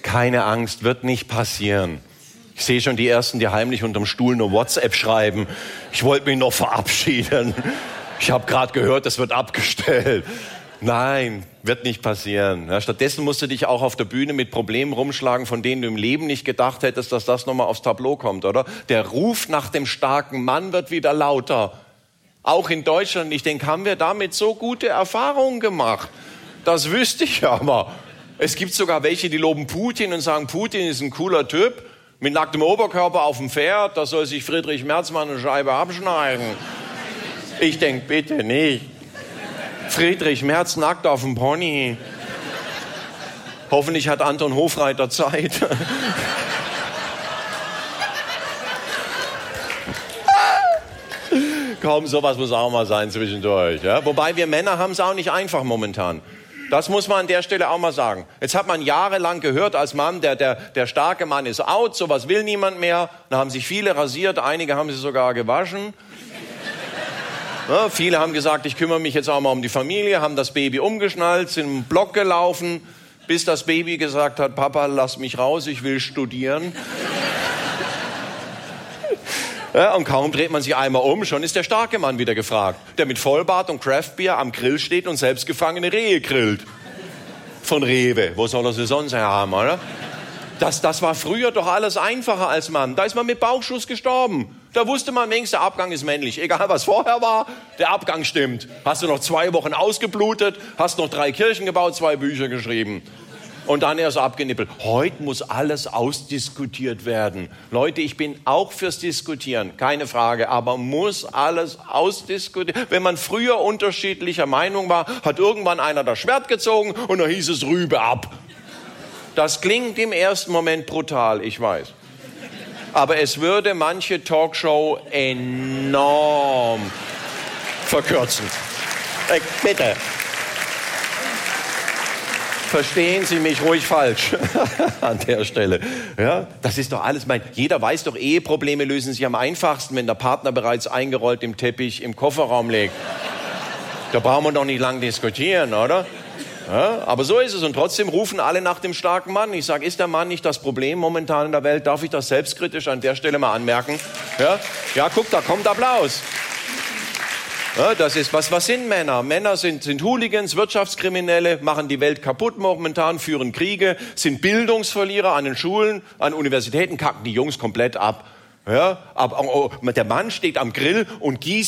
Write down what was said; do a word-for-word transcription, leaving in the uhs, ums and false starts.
Keine Angst, wird nicht passieren. Ich sehe schon die Ersten, die heimlich unterm Stuhl eine WhatsApp schreiben. Ich wollte mich noch verabschieden. Ich habe gerade gehört, das wird abgestellt. Nein, wird nicht passieren. Ja, stattdessen musst du dich auch auf der Bühne mit Problemen rumschlagen, von denen du im Leben nicht gedacht hättest, dass das nochmal aufs Tableau kommt, oder? Der Ruf nach dem starken Mann wird wieder lauter. Auch in Deutschland. Ich denke, haben wir damit so gute Erfahrungen gemacht? Das wüsste ich aber. Es gibt sogar welche, die loben Putin und sagen, Putin ist ein cooler Typ. Mit nacktem Oberkörper auf dem Pferd, da soll sich Friedrich Merz mal eine Scheibe abschneiden. Ich denke, bitte nicht. Friedrich Merz nackt auf dem Pony. Hoffentlich hat Anton Hofreiter Zeit. Komm, sowas muss auch mal sein zwischendurch. Ja? Wobei wir Männer haben es auch nicht einfach momentan. Das muss man an der Stelle auch mal sagen. Jetzt hat man jahrelang gehört als Mann, der, der, der starke Mann ist out, sowas will niemand mehr. Da haben sich viele rasiert, einige haben sie sogar gewaschen. Ja, viele haben gesagt, ich kümmere mich jetzt auch mal um die Familie, haben das Baby umgeschnallt, sind im Block gelaufen, bis das Baby gesagt hat, Papa, lass mich raus, ich will studieren. Ja, und kaum dreht man sich einmal um, schon ist der starke Mann wieder gefragt, der mit Vollbart und Craftbier am Grill steht und selbstgefangene Rehe grillt. Von Rewe, wo soll er sie sonst her haben, oder? Das, das war früher doch alles einfacher als Mann. Da ist man mit Bauchschuss gestorben. Da wusste man wenigstens, der Abgang ist männlich. Egal, was vorher war, der Abgang stimmt. Hast du noch zwei Wochen ausgeblutet, hast noch drei Kirchen gebaut, zwei Bücher geschrieben. Und dann erst abgenippelt. Heute muss alles ausdiskutiert werden. Leute, ich bin auch fürs Diskutieren, keine Frage. Aber muss alles ausdiskutiert? Wenn man früher unterschiedlicher Meinung war, hat irgendwann einer das Schwert gezogen und dann hieß es Rübe ab. Das klingt im ersten Moment brutal, ich weiß. Aber es würde manche Talkshow enorm verkürzen. Äh, bitte. Verstehen Sie mich ruhig falsch an der Stelle. Ja, das ist doch alles mein. Jeder weiß doch, Eheprobleme lösen sich am einfachsten, wenn der Partner bereits eingerollt im Teppich im Kofferraum liegt. Da brauchen wir doch nicht lang diskutieren, oder? Ja, aber so ist es. Und trotzdem rufen alle nach dem starken Mann. Ich sage, ist der Mann nicht das Problem momentan in der Welt? Darf ich das selbstkritisch an der Stelle mal anmerken? Ja, ja, guck, da kommt Applaus. Ja, das ist, was, was sind Männer? Männer sind, sind Hooligans, Wirtschaftskriminelle, machen die Welt kaputt momentan, führen Kriege, sind Bildungsverlierer an den Schulen, an Universitäten, kacken die Jungs komplett ab. Ja, aber der Mann steht am Grill und gießt